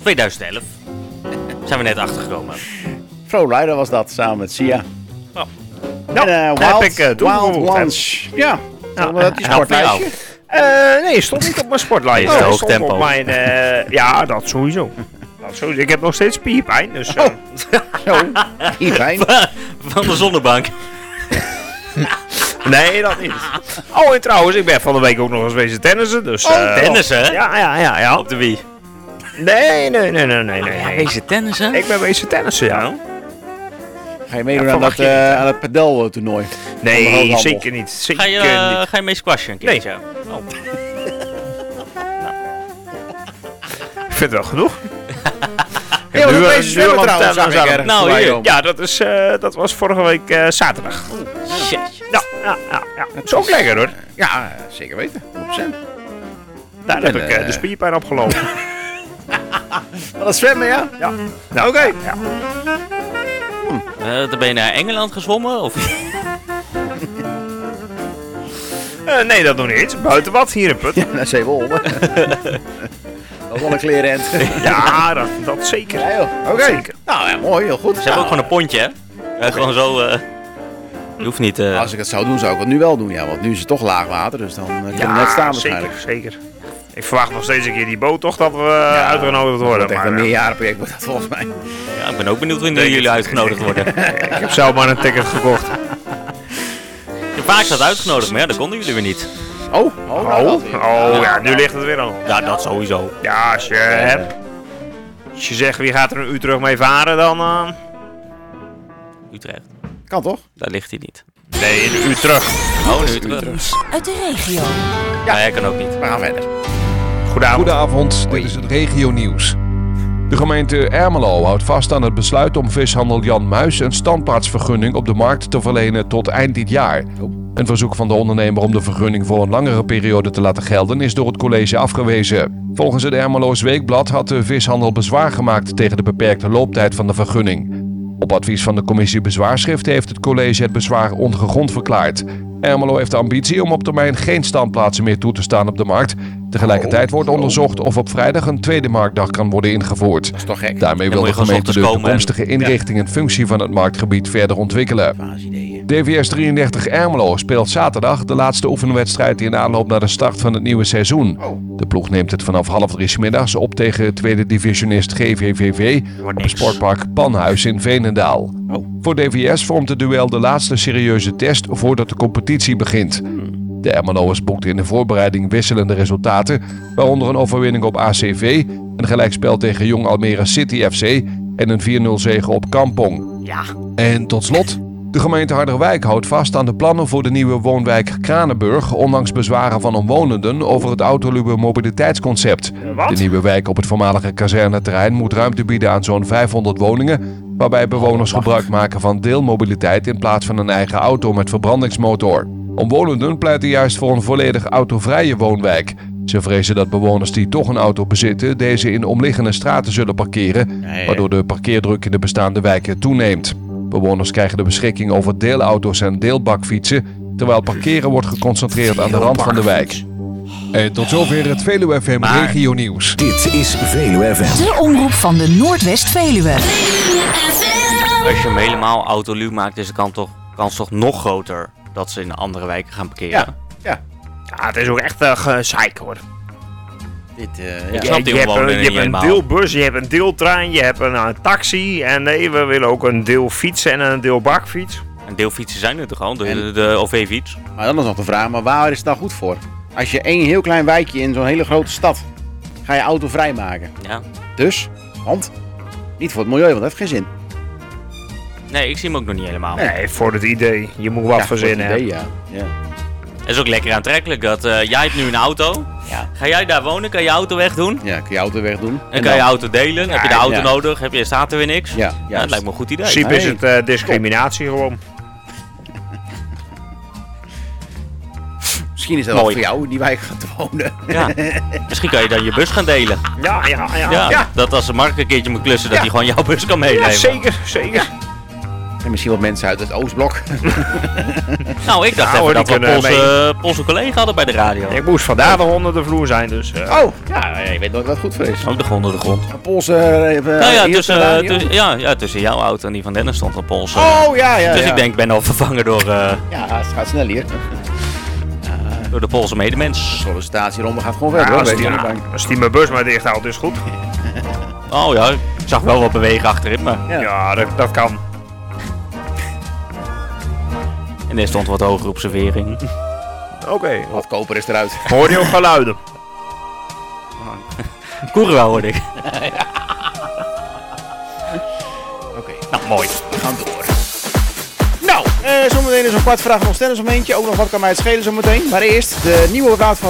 2011. Zijn we net achtergekomen. Frolider was dat, samen met Sia. Oh. En Wild Ones. Ja, dat is sportlijstje. Nee, stond niet op mijn sportlijst. Hoog Stond tempo. op mijn, ja, dat sowieso. Ik heb nog steeds spierpijn, dus... Zo, hier fijn. Van de zonnebank. Nee, dat niet. Oh, en trouwens, ik ben van de week ook nog eens wezen tennissen, dus... Tennissen, hè? Ja. Op de Wii. Nee. Deze tennissen? Ik ben wezen tennissen, ja. Ga je meedoen aan het padeltoernooi? Nee, zeker niet. Zeker Ga je mee squashen een keertje? Nee. Oh. Ik vind het wel genoeg. Ja, dat deze zwemmen trouwens, zag ik ergens voorbij komen. Ja, dat was vorige week zaterdag. Shit. Ja. Is ook lekker hoor. Ja, zeker weten. 100%. Daar heb ik de spierpijn opgelopen. Wat dat zwemmen, ja? Ja. Oké. Ja. Dan ben je naar Engeland gezwommen? Of? Nee, dat nog niet. Buiten wat, hier in Put. Ja, naar Zeewolde. Dat is wel een klerenend. Ja, dat zeker. Ja, joh. Oké. Zeker. Nou ja, mooi, heel goed. Ze hebben ook gewoon een pontje, hè? Gewoon zo... Je hoeft niet... Als ik het zou doen, zou ik het nu wel doen. Ja, want nu is het toch laag water, dus dan kunnen we net staan waarschijnlijk. Zeker. Ik verwacht nog steeds een keer die boot toch dat we uitgenodigd worden. Dat is echt een meerjarenproject wordt dat volgens mij. Ja, ik ben ook benieuwd wanneer jullie uitgenodigd worden. Ik heb zelf maar een ticket gekocht. Ik heb vaak dat uitgenodigd, maar ja, dan konden jullie weer niet. Ja, nu ligt het weer aan. Ja, dat sowieso. Ja, als je zegt wie gaat er een uur terug mee varen, dan... Utrecht. Kan toch? Daar ligt hij niet. Nee, een uur terug. Oh, een uur terug. Uit de regio. Ja, hij kan ook niet. We gaan verder. Goedenavond, dit is het regionieuws. De gemeente Ermelo houdt vast aan het besluit om vishandel Jan Muis een standplaatsvergunning op de markt te verlenen tot eind dit jaar. Een verzoek van de ondernemer om de vergunning voor een langere periode te laten gelden is door het college afgewezen. Volgens het Ermeloos Weekblad had de vishandel bezwaar gemaakt tegen de beperkte looptijd van de vergunning. Op advies van de commissie bezwaarschriften heeft het college het bezwaar ongegrond verklaard. Ermelo heeft de ambitie om op termijn geen standplaatsen meer toe te staan op de markt. Tegelijkertijd wordt onderzocht of op vrijdag een tweede marktdag kan worden ingevoerd. Dat is toch gek? Daarmee wil de gemeente de toekomstige inrichting en functie van het marktgebied verder ontwikkelen. DVS 33 Ermelo speelt zaterdag de laatste oefenwedstrijd in aanloop naar de start van het nieuwe seizoen. De ploeg neemt het vanaf 2:30 middags op tegen tweede divisionist GVVV op het sportpark Panhuis in Veenendaal. Voor DVS vormt het duel de laatste serieuze test voordat de competitie begint. De Ermeloers boekten in de voorbereiding wisselende resultaten, waaronder een overwinning op ACV, een gelijkspel tegen Jong Almere City FC en een 4-0 zege op Kampong. Ja. En tot slot, de gemeente Harderwijk houdt vast aan de plannen voor de nieuwe woonwijk Kranenburg, ondanks bezwaren van omwonenden over het autoluwe mobiliteitsconcept. De nieuwe wijk op het voormalige kazerneterrein moet ruimte bieden aan zo'n 500 woningen, waarbij bewoners gebruik maken van deelmobiliteit in plaats van een eigen auto met verbrandingsmotor. Omwonenden pleiten juist voor een volledig autovrije woonwijk. Ze vrezen dat bewoners die toch een auto bezitten deze in omliggende straten zullen parkeren, waardoor de parkeerdruk in de bestaande wijken toeneemt. Bewoners krijgen de beschikking over deelauto's en deelbakfietsen, terwijl parkeren wordt geconcentreerd aan de rand van de wijk. En tot zover het Veluwe FM Regio Nieuws. Dit is Veluwe FM. De omroep van de Noordwest-Veluwe. Als je hem helemaal autoluw maakt, is de kans toch nog groter dat ze in andere wijken gaan parkeren. Ja, het is ook echt gezeik hoor. Ik snap die omwonenden niet Je hebt een helemaal. deelbus, je hebt een deeltrein, je hebt een taxi. En nee, we willen ook een deel fietsen en een deel bakfiets. En deelfietsen zijn er toch al, de OV-fiets. Maar dan is nog de vraag, maar waar is het nou goed voor? Als je één heel klein wijkje in zo'n hele grote stad, ga je auto vrijmaken. Ja. Dus, want, niet voor het milieu, want dat heeft geen zin. Nee, ik zie hem ook nog niet helemaal. Nee, voor het idee. Je moet wat verzinnen hebben. Ja. Het is ook lekker aantrekkelijk dat jij hebt nu een auto. Ja. Ga jij daar wonen? Kan je auto wegdoen? Ja, kun je auto wegdoen. En kan je auto delen? Heb je de auto ja. nodig? Staat er weer niks? Ja, Het lijkt me een goed idee. In principe is het discriminatie gewoon. Misschien is dat wel voor jou in die wijk gaan te wonen. Ja. Misschien kan je dan je bus gaan delen. Ja. Dat als de Mark een keertje moet klussen, dat hij gewoon jouw bus kan meenemen. Ja, zeker. En misschien wat mensen uit het Oostblok. Nou, ik dacht Nou, even dat die we kunnen Poolse collega hadden bij de radio. Ik moest vandaag nog onder de vloer zijn, dus... Oh, ja, je weet nooit wat goed voor is. Ook de grond onder de grond. Een Poolse... Nou ja, eerste radio? tussen jouw auto en die van Dennis stond een Poolse. Oh, ja. Dus ik denk, ik ben al vervangen door Ja, het gaat snel hier. de Poolse medemens. De sollicitatieronde gaat gewoon verder. als hoor. die, Weet je niet bang. als die mijn bus maar dicht houdt, is goed. Oh ja, ik zag wel wat bewegen achterin, maar... Ja. Ja, dat kan. En er stond wat hoger observering. Oké. Wat koper is eruit. Hoor je ook geluiden? Koerenwouw hoorde ik. Oké, Nou, mooi. we gaan door. Nou, zometeen is een kwart vraag nog Stennis om eentje. Ook nog wat kan mij het schelen zometeen. Maar eerst de nieuwe plaat van